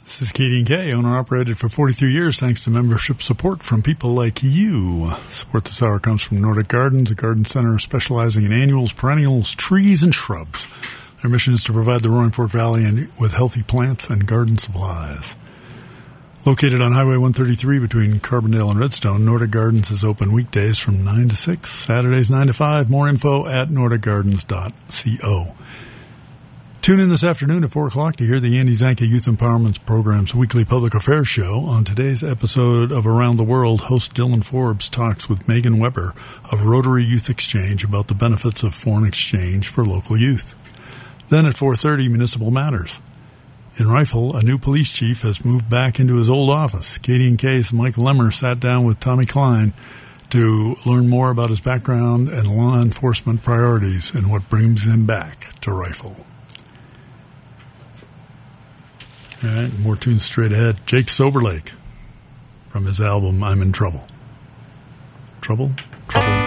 This is KD&K, owner-operated for 43 years thanks to membership support from people like you. Support this hour comes from Nordic Gardens, a garden center specializing in annuals, perennials, trees, and shrubs. Their mission is to provide the Roaring Fork Valley with healthy plants and garden supplies. Located on Highway 133 between Carbondale and Redstone, Nordic Gardens is open weekdays from 9 to 6, Saturdays 9 to 5. More info at nordicgardens.co. Tune in this afternoon at 4 o'clock to hear the Andy Zanka Youth Empowerment Program's weekly public affairs show. On today's episode of Around the World, host Dylan Forbes talks with Megan Weber of Rotary Youth Exchange about the benefits of foreign exchange for local youth. Then at 4:30, Municipal Matters. In Rifle, a new police chief has moved back into his old office. KD&K's Mike Lemmer sat down with Tommy Klein to learn more about his background and law enforcement priorities and what brings him back to Rifle. All right, more tunes straight ahead. Jake Soberlake from his album I'm in Trouble. Trouble? Trouble.